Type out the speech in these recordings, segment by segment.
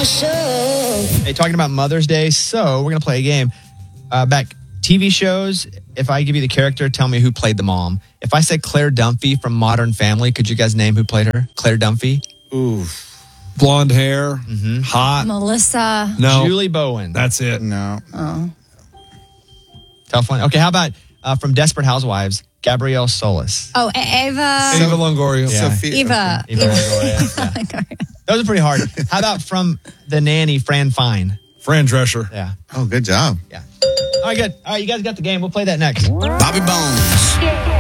Hey, talking about Mother's Day, so we're going to play a game. Back TV shows, if I give you the character, tell me who played the mom. If I said Claire Dunphy from Modern Family, could you guys name who played her? Claire Dunphy? Ooh. Blonde hair. Hot. Melissa. No. Julie Bowen. That's it. No. Oh. Tough one. Okay, how about from Desperate Housewives, Gabrielle Solis? Oh, Ava. Eva Longoria. Yeah. Eva. Eva Longoria, yeah. Those are pretty hard. How about from The Nanny, Fran Fine? Fran Drescher. Yeah. Oh, good job. Yeah. All right, good. All right, you guys got the game. We'll play that next. Bobby Bones.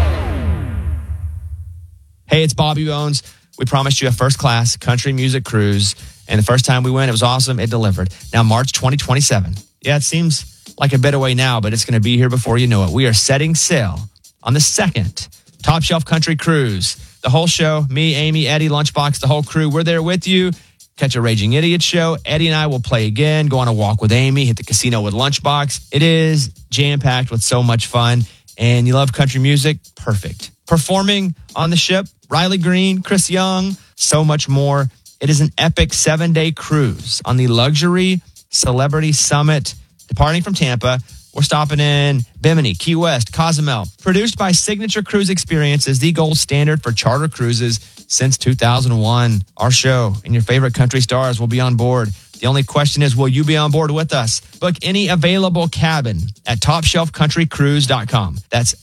Hey, it's Bobby Bones. We promised you a first-class country music cruise, and the first time we went, it was awesome. It delivered. Now, March 2027. Yeah, it seems like a bit away now, but it's going to be here before you know it. We are setting sail on the second Top Shelf Country Cruise. The whole show, me, Amy, Eddie, Lunchbox, the whole crew, we're there with you. Catch a Raging Idiot show. Eddie and I will play again, go on a walk with Amy, hit the casino with Lunchbox. It is jam-packed with so much fun, and you love country music? Perfect. Performing on the ship, Riley Green, Chris Young, so much more. It is an epic 7-day cruise on the Luxury Celebrity Summit. Departing from Tampa, we're stopping in Bimini, Key West, Cozumel. Produced by Signature Cruise Experiences, the gold standard for charter cruises since 2001. Our show and your favorite country stars will be on board. The only question is, will you be on board with us? Book any available cabin at TopShelfCountryCruise.com. That's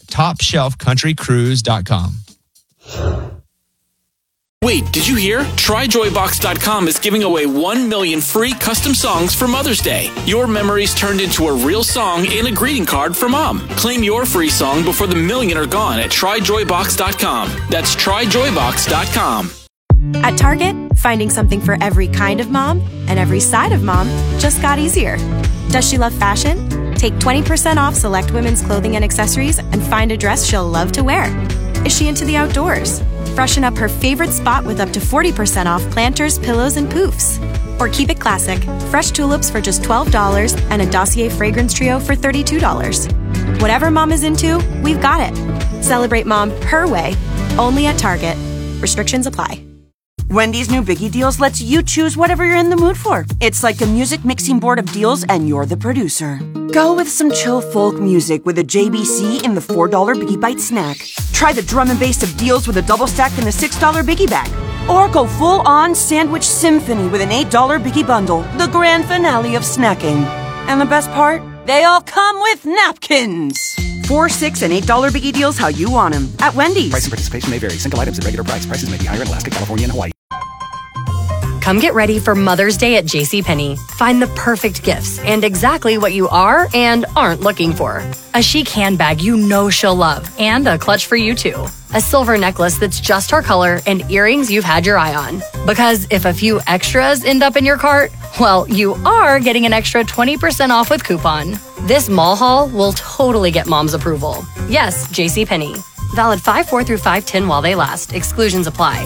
TopShelfCountryCruise.com. Wait, did you hear? TryJoyBox.com is giving away 1 million free custom songs for Mother's Day. Your memories turned into a real song and a greeting card for Mom. Claim your free song before the million are gone at TryJoyBox.com. That's TryJoyBox.com. At Target, finding something for every kind of mom and every side of mom just got easier. Does she love fashion? Take 20% off select women's clothing and accessories and find a dress she'll love to wear. Is she into the outdoors? Freshen up her favorite spot with up to 40% off planters, pillows, and poofs. Or keep it classic. Fresh tulips for just $12 and a Dossier fragrance trio for $32. Whatever mom is into, we've got it. Celebrate mom her way, only at Target. Restrictions apply. Wendy's new Biggie Deals lets you choose whatever you're in the mood for. It's like a music mixing board of deals and you're the producer. Go with some chill folk music with a JBC in the $4 Biggie Bite snack. Try the drum and bass of deals with a double stack in the $6 Biggie Bag. Or go full-on sandwich symphony with an $8 Biggie Bundle, the grand finale of snacking. And the best part? They all come with napkins. $4, $6, and $8 Biggie Deals how you want them at Wendy's. Price and participation may vary. Single items at regular price. Prices may be higher in Alaska, California, and Hawaii. Come get ready for Mother's Day at JCPenney. Find the perfect gifts and exactly what you are and aren't looking for. A chic handbag you know she'll love and a clutch for you too. A silver necklace that's just her color and earrings you've had your eye on. Because if a few extras end up in your cart, well, you are getting an extra 20% off with coupon. This mall haul will totally get mom's approval. Yes, JCPenney. Valid 5/4 through 5/10 while they last. Exclusions apply.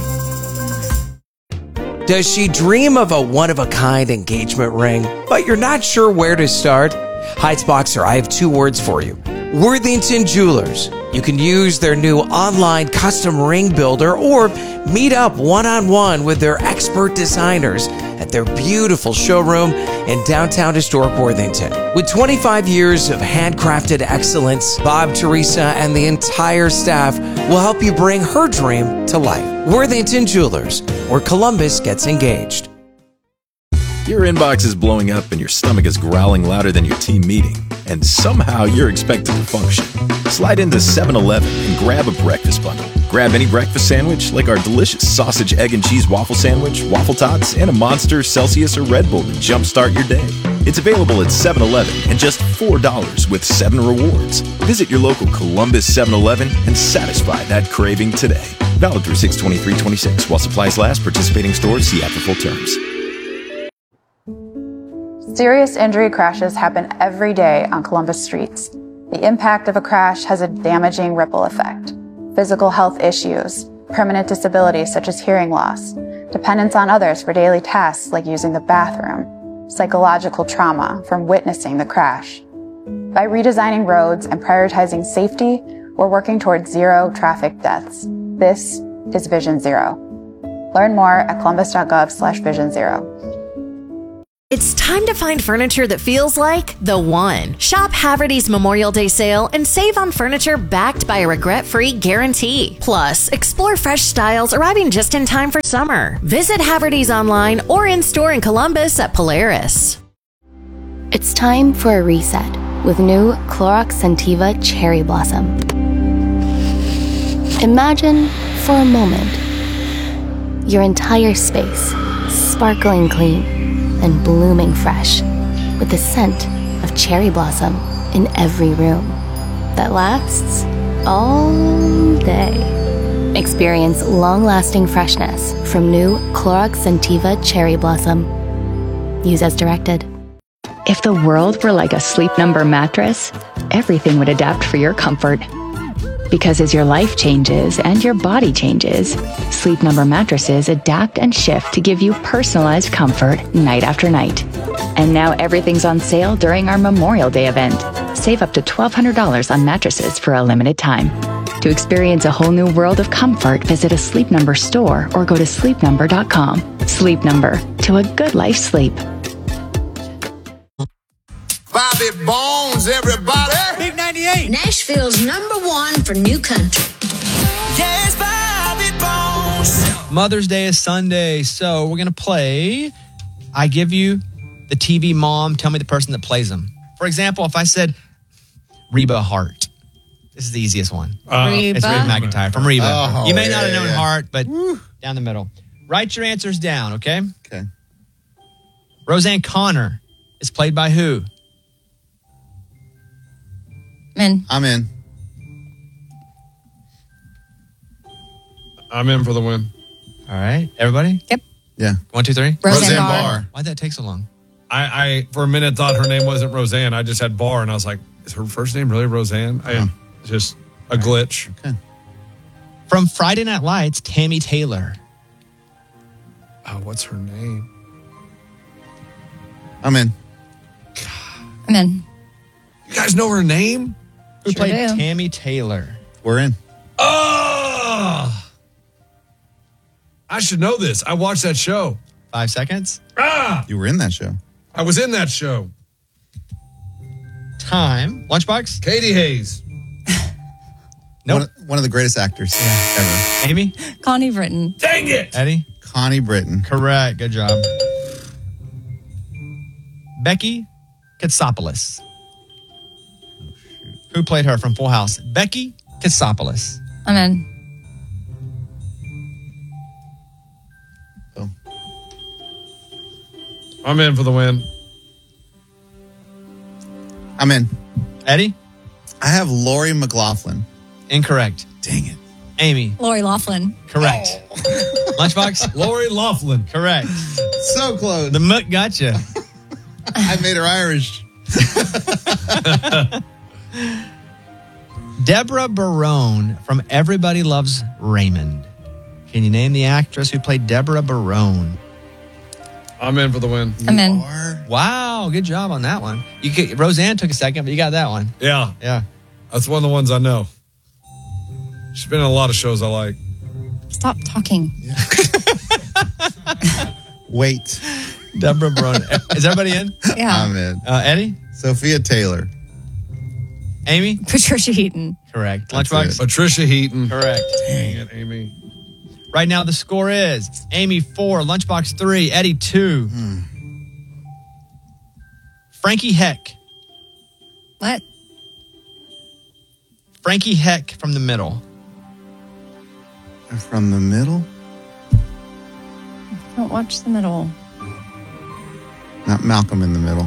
Does she dream of a one-of-a-kind engagement ring, but you're not sure where to start? Heights Boxer, I have 2 words for you. Worthington Jewelers. You can use their new online custom ring builder or meet up one-on-one with their expert designers at their beautiful showroom in downtown historic Worthington. With 25 years of handcrafted excellence, Bob, Teresa, and the entire staff will help you bring her dream to life. Worthington Jewelers, where Columbus gets engaged. Your inbox is blowing up and your stomach is growling louder than your team meeting, and somehow you're expected to function. Slide into 7-Eleven and grab a breakfast bundle. Grab any breakfast sandwich like our delicious sausage, egg, and cheese waffle sandwich, waffle tots, and a Monster, Celsius, or Red Bull to jumpstart your day. It's available at 7-Eleven and just $4 with 7 rewards. Visit your local Columbus 7-Eleven and satisfy that craving today. Valid through 6/23/26. While supplies last, participating stores see after full terms. Serious injury crashes happen every day on Columbus streets. The impact of a crash has a damaging ripple effect. Physical health issues, permanent disabilities such as hearing loss, dependence on others for daily tasks like using the bathroom, psychological trauma from witnessing the crash. By redesigning roads and prioritizing safety, we're working towards 0 traffic deaths. This is Vision Zero. Learn more at columbus.gov/Vision Zero. It's time to find furniture that feels like the one. Shop Haverty's Memorial Day sale and save on furniture backed by a regret-free guarantee. Plus, explore fresh styles arriving just in time for summer. Visit Haverty's online or in-store in Columbus at Polaris. It's time for a reset with new Clorox Scentiva Cherry Blossom. Imagine, for a moment, your entire space sparkling clean and blooming fresh with the scent of cherry blossom in every room that lasts all day. Experience long-lasting freshness from new Clorox Scentiva Cherry Blossom. Use as directed. If the world were like a Sleep Number mattress, everything would adapt for your comfort. Because as your life changes and your body changes, Sleep Number mattresses adapt and shift to give you personalized comfort night after night. And now everything's on sale during our Memorial Day event. Save up to $1,200 on mattresses for a limited time. To experience a whole new world of comfort, visit a Sleep Number store or go to sleepnumber.com. Sleep Number, to a good life sleep. Bobby Bones, everybody. Big 98. Nashville's #1 for new country. Yes, Bobby Bones. Mother's Day is Sunday, so we're going to play I give you the TV mom, tell me the person that plays them. For example, if I said Reba Hart. This is the easiest one. Reba? It's Reba McEntire from Reba. Oh, you may not have known yeah. Hart, but down the middle. Write your answers down, okay? Okay. Roseanne Connor is played by who? I'm in. I'm in for the win. All right. Everybody? Yep. Yeah. 1, 2, 3. Roseanne Barr. Why'd that take so long? I for a minute thought her name wasn't Roseanne. I just had Barr, and I was like, is her first name really Roseanne? It's just a glitch. Okay. From Friday Night Lights, Tammy Taylor. Oh, what's her name? I'm in. I'm in. You guys know her name? Who Sure played do. Tammy Taylor? We're in. Oh! I should know this. I watched that show. 5 seconds. You were in that show. I was in that show. Time. Lunchbox? Katie Hayes. Nope. One of the greatest actors ever. Amy? Connie Britton. Dang it! Eddie? Connie Britton. Correct. Good job. Becky Katsopoulos. Who played her from Full House? Becky Katsopoulos. I'm in. I'm in for the win. I'm in. Eddie? I have Lori McLaughlin. Incorrect. Dang it. Amy? Lori Loughlin. Correct. Lunchbox? Lori Loughlin. Correct. So close. The mutt gotcha. I made her Irish. Deborah Barone from Everybody Loves Raymond. Can you name the actress who played Deborah Barone? I'm in for the win. I'm in. Wow, good job on that one. Roseanne took a second, but you got that one. Yeah. Yeah. That's one of the ones I know. She's been in a lot of shows I like. Stop talking. Wait. Deborah Barone. Is everybody in? Yeah. I'm in. Eddie? Sophia Taylor. Amy? Patricia Heaton. Correct. That's Lunchbox? it. Patricia Heaton. Correct. Dang it, Amy. Right now, the score is Amy 4, Lunchbox 3, Eddie 2. Frankie Heck. What? Frankie Heck from the middle. From the middle? Don't watch the middle. Not Malcolm in the Middle.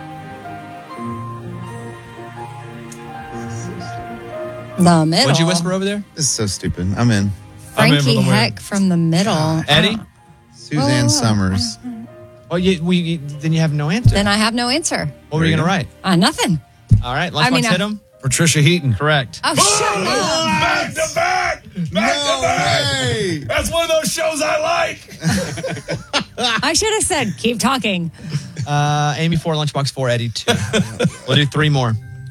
The middle. What'd you whisper over there? This is so stupid. I'm in. Frankie Heck from the middle. Eddie? Suzanne Summers. Well, then you have no answer. Then I have no answer. What were you going to write? Nothing. All right, Lunchbox hit him. Patricia Heaton. Correct. Oh, shut up. Back to back! Back to back! That's one of those shows I like. I should have said, keep talking. Amy 4, Lunchbox 4, Eddie 2. We'll do 3 more.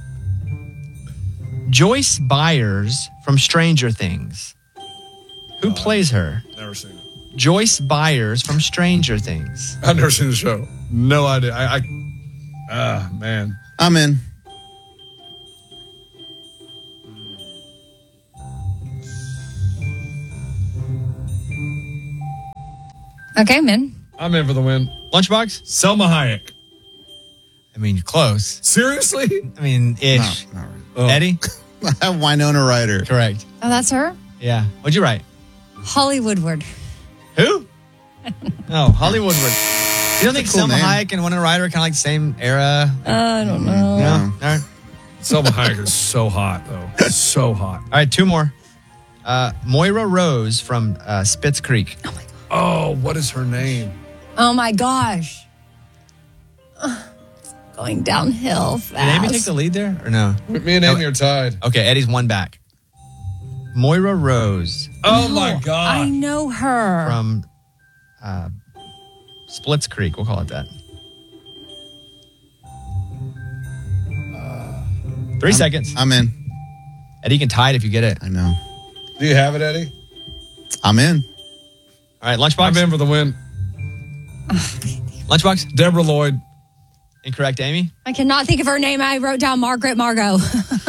Joyce Byers from Stranger Things. Who plays her? Never seen it. Joyce Byers from Stranger Things. I've never seen the show. No idea. Man. I'm in. Okay, I'm in. I'm in for the win. Lunchbox? Selma Hayek. I mean, you're close. Seriously? I mean, ish. No, not really. Oh. Eddie? I have Winona Ryder. Correct. Oh, that's her? Yeah. What'd you write? Holly Woodward. Who? Oh, Holly Woodward. You don't think cool Selma name. Hayek and Winona Ryder are kind of like the same era? I don't know. No? All right. Selma Hayek is so hot, though. So hot. All right, two more. Moira Rose from Spitz Creek. Oh, my God. Oh, what is her name? Oh, my gosh. It's going downhill fast. Did Amy take the lead there or no? Me and Amy are tied. Okay, Eddie's one back. Moira Rose Oh, my God. I know her. from Splits Creek. We'll call it that. 3 seconds. I'm in. Eddie, you can tie it if you get it. I know. Do you have it, Eddie? I'm in. All right, Lunchbox. I'm in for the win. Lunchbox. Deborah Lloyd. Incorrect, Amy. I cannot think of her name. I wrote down Margaret Margot.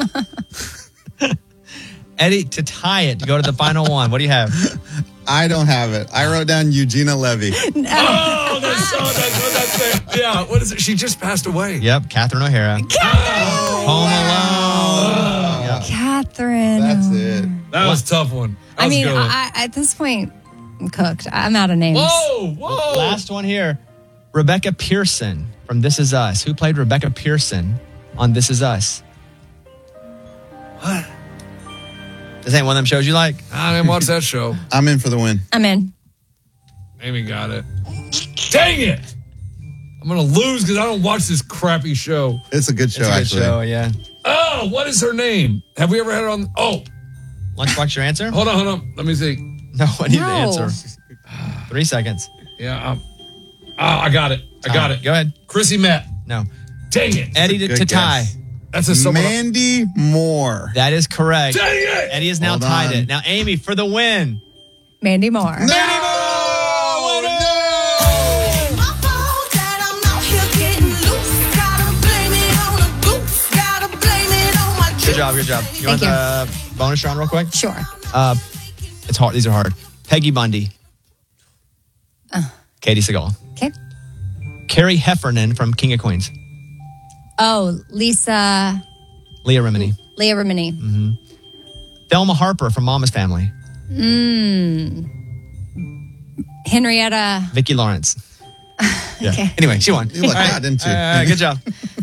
Eddie, to tie it, to go to the final one. What do you have? I don't have it. I wrote down Eugenia Levy. Oh, that's it. Yeah, what is it? She just passed away. Yep, Catherine O'Hara. Home Alone. Yep. Catherine. That's it. That was a tough one. That I was a mean, good one. at this point, I'm cooked. I'm out of names. Whoa. Last one here. Rebecca Pearson from This Is Us. Who played Rebecca Pearson on This Is Us? What? This ain't one of them shows you like? I didn't watch that show. I'm in for the win. I'm in. Amy got it. Dang it. I'm going to lose because I don't watch this crappy show. It's a good show, It's a good actually. show, yeah. Oh, what is her name? Have we ever had her on? Oh. Lunchbox, your answer? Hold on. Let me see. No, I need No. the answer. 3 seconds. Yeah. I got it. I got it. Go ahead. Chrissy Met. No. Dang it. Eddie to Good tie. guess. That's a someone. Mandy Moore. That is correct. Dang it. Eddie has now Hold tied on. it. Now, Amy, for the win. Mandy Moore. Good Good job. You want the bonus round real quick? Sure. It's hard. These are hard. Peggy Bundy. Katie Seagal. Okay. Carrie Heffernan from King of Queens. Oh, Leah Remini. Remini. Thelma Harper from Mama's Family. Henrietta. Vicki Lawrence. Yeah. Okay. Anyway, she won. You looked that, didn't you? Good job.